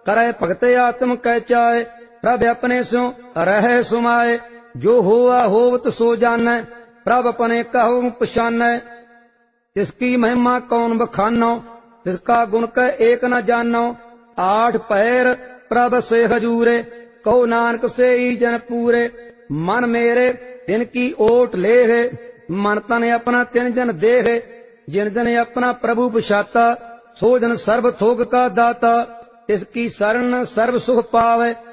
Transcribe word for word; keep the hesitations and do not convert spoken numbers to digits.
करे भगत आत्म कै चाय, प्रभ अपने स्यो रहे सुमाए। जो होआ होवत सो जानै, प्रभ अपने कहु पछानै। तिसकी महिमा कौन बखानो, तिसका गुण कै एक न जानो। आठ पैर प्रभ से हजूरे, कहो नानक से ही जन पूरे। मन मेरे तिनकी ओट लेहे, मन तन अपना तिन जन देहे। जिन जन अपना प्रभु पछाता, सो जन सर्व थोक का दाता। तिसकी शरण सर्व सुख पावे,